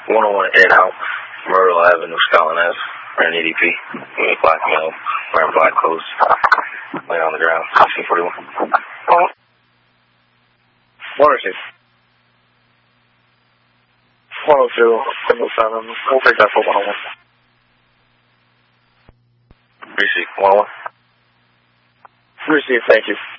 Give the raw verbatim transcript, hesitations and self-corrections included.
one oh one in out, Myrtle Avenue, Scotland Ave, ran E D P, with a black male, wearing black clothes, laying on the ground, sixteen forty-one. Oh. What is it? one oh two, single seven, we'll take that for one oh one. Receive, one oh one. Receive, thank you.